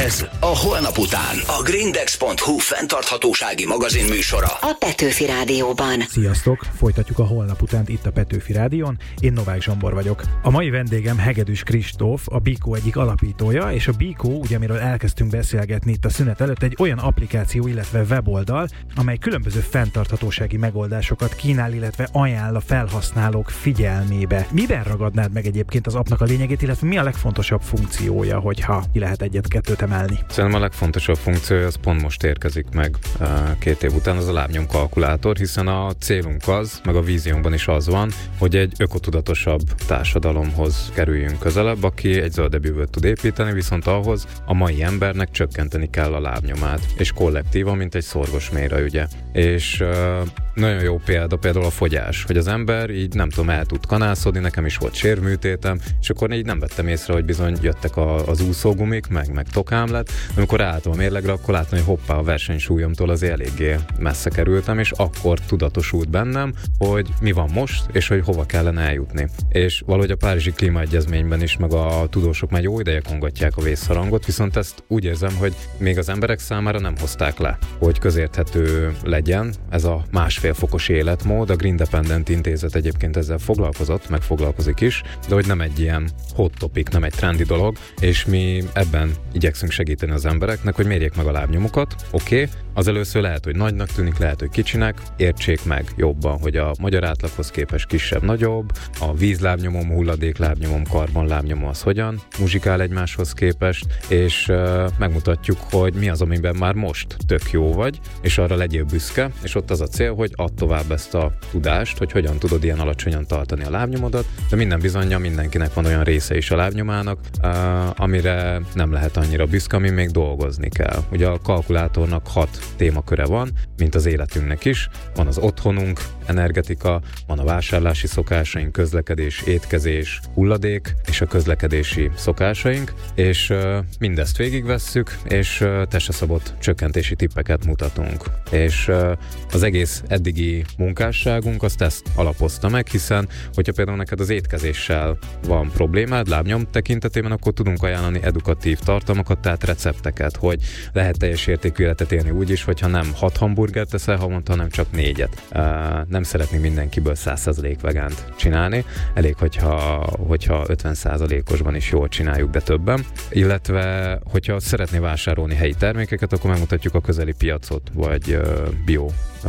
Ez a Holnap után. A Grindex.hu fenntarthatósági magazin műsora. A Petőfi Rádióban. Sziasztok! Folytatjuk a Holnap utánt itt a Petőfi Rádión. Én Novák Zsombor vagyok. A mai vendégem Hegedűs Kristóf, a Bikó egyik alapítója, és a Bikó, ugye amiről elkezdtünk beszélgetni itt a szünet előtt, egy olyan applikáció, illetve weboldal, amely különböző fenntarthatósági megoldásokat kínál, illetve ajánl a felhasználók figyelmébe. Miben ragadnád meg egyébként az appnak a lényegét, illetve mi a legfontosabb funkciója, hogyha ki lehet egyet-kettőt emelni? Szerintem a legfontosabb funkciója az pont most érkezik meg 2 év után, az a lábnyomkalkulátor, hiszen a célunk az, meg a víziónkban is az van, hogy egy ökotudatosabb társadalomhoz kerüljünk közelebb, aki egy zöldebb jövőt tud építeni, viszont ahhoz a mai embernek csökkenteni kell a lábnyomát, és kollektívan, mint egy szorgosméra, ugye. És nagyon jó például a fogyás, hogy az ember így nem tudom, el tud kanászodni, nekem is volt sérműtétem, és akkor így nem vettem észre, hogy bizony jöttek az úszógumik, meg tokám lett. Amikor álltam a mérlegre, akkor láttam, hogy hoppá, a versenysúlyomtól azért eléggé messze kerültem, és akkor tudatosult bennem, hogy mi van most, és hogy hova kellene eljutni. És valahogy a Párizsi Klímaegyezményben is, meg a tudósok már jó ideje kongatják a vészharangot, viszont ezt úgy érzem, hogy még az emberek számára nem hozták le, hogy közérthető legyen ez a 1,5 fokos életmód. A Green Dependent Intézet egyébként ezzel foglalkozott, meg foglalkozik is, de hogy nem egy ilyen hot topic, nem egy trendi dolog, és mi ebben igyekszünk segíteni az embereknek, hogy mérjék meg a lábnyomukat. Oké, az először lehet, hogy nagynak tűnik, lehet, hogy kicsinek, értsék meg jobban, hogy a magyar átlaghoz képest kisebb, nagyobb, a vízlábnyomom, hulladéklábnyomom, karbonlábnyomom az hogyan muzsikál egymáshoz képest, és megmutatjuk, hogy mi az, amiben már most tök jó vagy, és arra legyél büszke, és ott az a cél, hogy add tovább ezt a tudást, hogy hogyan tudod ilyen alacsonyan tartani a lábnyomodat, de minden bizonnyal mindenkinek van olyan része is a lábnyomának, amire nem lehet annyira büszke, ami még dolgozni kell. Ugye a kalkulátornak 6 témaköre van, mint az életünknek is. Van az otthonunk, energetika, van a vásárlási szokásaink, közlekedés, étkezés, hulladék, és a közlekedési szokásaink, és mindezt végigvesszük, és testre-szabott csökkentési tippeket mutatunk. És az egész eddigi munkásságunk azt ezt alapozta meg, hiszen hogyha például neked az étkezéssel van problémád lábnyom tekintetében, akkor tudunk ajánlani edukatív tartalmakat, tehát recepteket, hogy lehet teljes értékű életet élni úgy is, hogyha nem 6 hamburgert teszel havonta, hanem csak 4-et. Nem szeretnénk mindenkiből 100% vegánt csinálni, elég, hogyha 50%-osban is jól csináljuk, de többen. Illetve, hogyha szeretné vásárolni helyi termékeket, akkor megmutatjuk a közeli piacot, vagy bio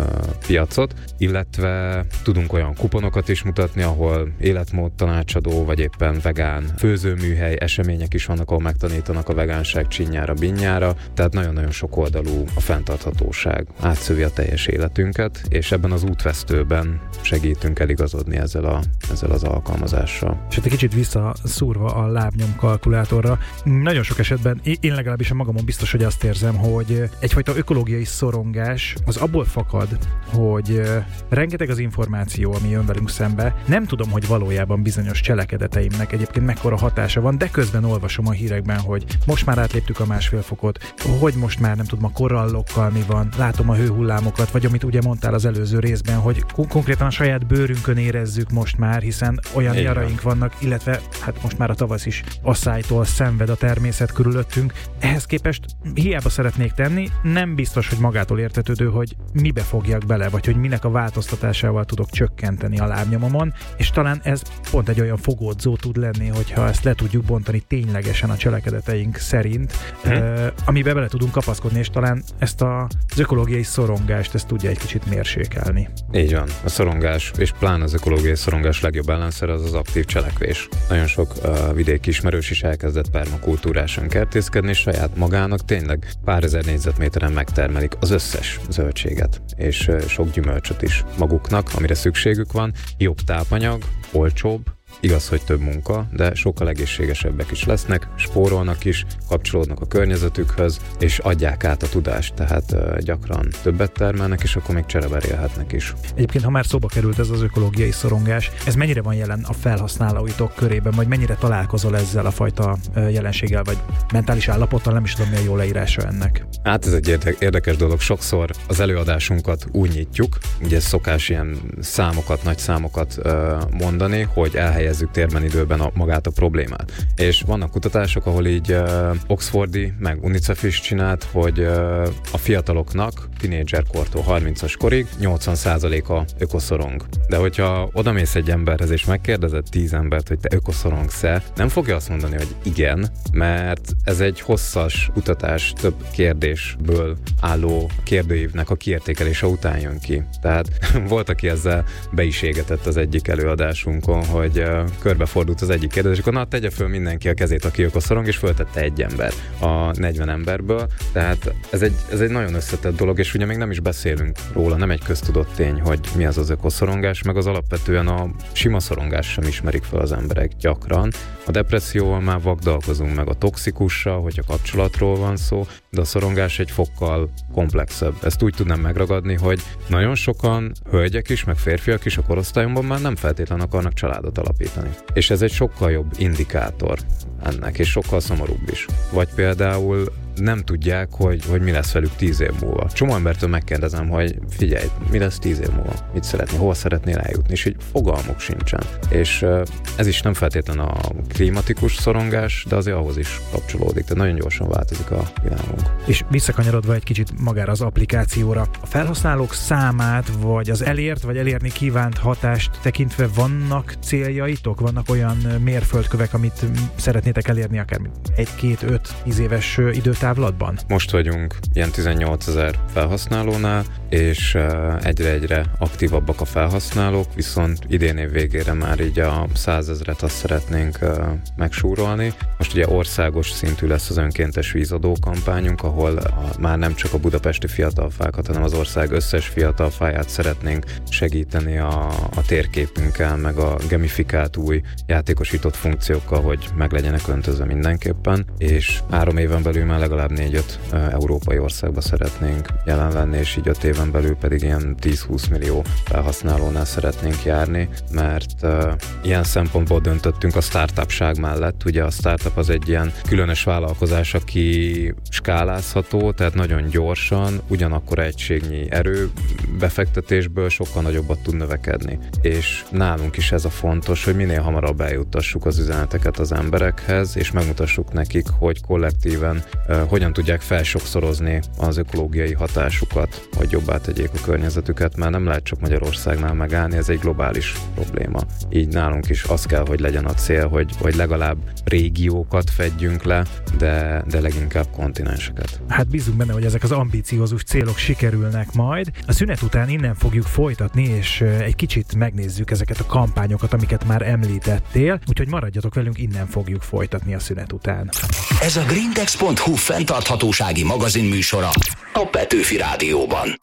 piacot, illetve tudunk olyan kuponokat is mutatni, ahol életmód tanácsadó, vagy éppen vegán főzőműhely, események is vannak, ahol megtanítanak a vegánság csinyára, binnyára, tehát nagyon-nagyon sok oldalú a fenntarthatóság. Átszövi a teljes életünket, és ebben az útvesztőben segítünk eligazodni ezzel az alkalmazással. És egy kicsit visszaszúrva a lábnyom kalkulátorra, nagyon sok esetben, én legalábbis a magamon biztos, hogy azt érzem, hogy egyfajta ökológiai szorongás az abból fakad, hogy rengeteg az információ, ami jön velünk szembe. Nem tudom, hogy valójában bizonyos cselekedeteimnek egyébként mekkora hatása van, de közben olvasom a hírekben, hogy most már átléptük a 1,5 fokot, hogy most már nem tudom, a korallokkal mi van, látom a hőhullámokat, vagy amit ugye mondtál az előző részben, hogy konkrétan a saját bőrünkön érezzük most már, hiszen olyan nyaraink vannak, illetve hát most már a tavasz is asszálytól szenved a természet körülöttünk. Ehhez képest hiába szeretnék tenni, nem biztos, hogy magától értetődő, hogy mibe fogjak bele, vagy hogy minek a változtatásával tudok csökkenteni a lábnyomomon, és talán ez pont egy olyan fogódzó tud lenni, hogyha ezt le tudjuk bontani ténylegesen a cselekedeteink szerint, amiben bele tudunk kapaszkodni, és talán ezt az ökológiai szorongást ezt tudja egy kicsit mérsékelni. Így van. A szorongás, és pláne az ökológiai szorongás legjobb ellenszer az aktív cselekvés. Nagyon sok vidéki ismerős is elkezdett permakultúrásan kertészkedni, és saját magának tényleg pár ezer négyzetméteren megtermelik az összes zöldséget, és sok gyümölcsöt is maguknak, amire szükségük van. Jobb tápanyag, olcsóbb, Igaz, hogy több munka, de sokkal egészségesebbek is lesznek, spórolnak is, kapcsolódnak a környezetükhöz, és adják át a tudást, tehát gyakran többet termelnek, és akkor még csereberélhetnek is. Egyébként, ha már szóba került ez az ökológiai szorongás, ez mennyire van jelen a felhasználóitok körében, vagy mennyire találkozol ezzel a fajta jelenséggel, vagy mentális állapottal, nem is tudom, mi a jó leírása ennek? Hát ez egy érdekes dolog. Sokszor az előadásunkat úgy nyitjuk, ugye szokás ilyen számokat, nagy számokat mondani, hogy elhelyezünk helyezzük térben időben magát a problémát. És vannak kutatások, ahol így Oxfordi, meg UNICEF is csinált, hogy a fiataloknak tinédzserkortól 30-as korig 80%-a ökoszorong. De hogyha odamész egy emberhez és megkérdezed 10 embert, hogy te ökoszorongsz-e, nem fogja azt mondani, hogy igen, mert ez egy hosszas kutatás, több kérdésből álló kérdőívnek a kiértékelése után jön ki. Tehát volt, aki ezzel be is égetett az egyik előadásunkon, hogy körbefordult az egyik kérdés, és akkor tegye föl mindenki a kezét, aki ökoszorong, és föltette egy ember a 40 emberből. Tehát ez egy nagyon összetett dolog, és ugye még nem is beszélünk róla, nem egy köztudott tény, hogy mi az az ökoszorongás, meg az alapvetően a sima szorongás sem ismerik fel az emberek gyakran. A depresszióval már vagdalkozunk, meg a toxikussal, hogyha kapcsolatról van szó, de a szorongás egy fokkal komplexebb. Ezt úgy tudnám megragadni, hogy nagyon sokan hölgyek is, meg férfiak is a korosztályunkban már nem feltétlenül akarnak családot alapítani. És ez egy sokkal jobb indikátor ennek, és sokkal szomorúbb is. Vagy például nem tudják, hogy mi lesz velük 10 év múlva. Csomó embertől megkérdezem, hogy figyelj, mi lesz 10 év múlva? Mit szeretnél? Hova szeretnél eljutni? És így fogalmuk sincsen. És ez is nem feltétlenül a klimatikus szorongás, de azért ahhoz is kapcsolódik. Tehát nagyon gyorsan változik a világunk. És visszakanyarodva egy kicsit magára az applikációra, a felhasználók számát, vagy az elért, vagy elérni kívánt hatást tekintve vannak céljaitok? Vannak olyan mérföldkövek, amit szeretnétek elérni akár 1-2-5-10 éves időtávlatban? Most vagyunk ilyen 18 000 felhasználónál, és egyre aktívabbak a felhasználók, viszont idén év végére már így a 100 000-et azt szeretnénk megsúrolni. Most ugye országos szintű lesz az önkéntes vízadó kampányunk, ahol már nem csak a budapesti fiatalfákat, hanem az ország összes fiatalfáját szeretnénk segíteni a térképünkkel, meg a gamifikált új játékosított funkciókkal, hogy meg legyenek öntözve mindenképpen, és 3 éven belül már legalább 4-5 európai országba szeretnénk jelen lenni, és így 5 éven belül pedig ilyen 10-20 millió felhasználónál szeretnénk járni, mert ilyen szempontból döntöttünk a startupság mellett. Ugye a startup az egy ilyen különös vállalkozás, aki skálázható, tehát nagyon gyorsan, ugyanakkor egységnyi erőbefektetésből sokkal nagyobbat tud növekedni. És nálunk is ez a fontos, hogy minél hamarabb eljuttassuk az üzeneteket az emberekhez, és megmutassuk nekik, hogy kollektíven hogyan tudják felsokszorozni az ökológiai hatásukat, hogy jobbá tegyék a környezetüket, mert nem lehet csak Magyarországnál megállni, ez egy globális probléma. Így nálunk is az kell, hogy legyen a cél, hogy legalább régiókat fedjünk le, de leginkább kontinenseket. Hát bízunk benne, hogy ezek az ambíciózus célok sikerülnek majd. A szünet után innen fogjuk folytatni, és egy kicsit megnézzük ezeket a kampányokat, amiket már említettél, úgyhogy maradjatok velünk, innen fogjuk folytatni a szünet után. Ez a grindex.hu fenntarthatósági magazin műsora a Petőfi Rádióban.